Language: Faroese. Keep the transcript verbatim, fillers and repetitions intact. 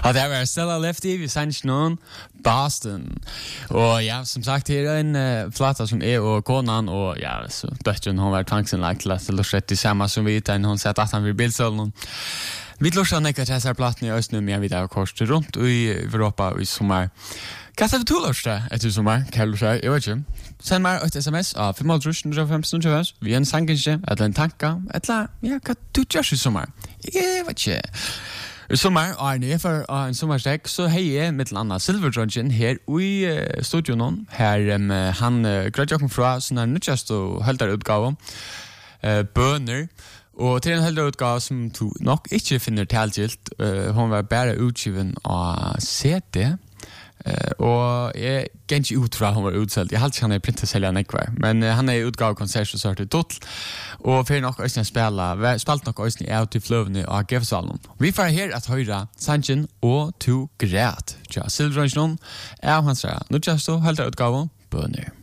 Ja, det var Stella Lefty, vi sanns någon Boston. Och ja, som sagt, det är en uh, flata som är och konan och ja, så döttern hon var tvångsinlagd till att låta det samma som vi utan hon sett att han vill bildsölden. Vi låtsar nekka till här plattan i öst nu, men vi där kors runt i Europa i sommar. Kastar vi tolvårs det etter sommar, kan du si, jeg vet ikke. Send meg et sms av fem åtte null fem null fem vi en sangenskje, eller en tanka, eller ja, hva du gjør i sommar? Jeg vet ikke. I sommar, Arne, for en sommarstek, så hei jeg med til Anna Silverdrongen her i uh, studioen. Her um, han uh, grøt jokken fra sånne nødgjøst og høldere utgave, uh, bøner. Og til en høldere utgave som du nok ikke finner talgilt, uh, hun var bare utgiven av C D. Uh, og jeg kan ikke ut fra hun var utselt. Jeg har ikke han er printeselja nekvar. Men uh, han er utgav konsert og sørt i Totl. Og for nok øyne spela, spalt nok øyne av til fløvene av G F-salen. Vi får her at høyre Sanchen og to Græt. Ja, Silverdrongen er hans her. Nå kjøst du høldre utgaven, bønner.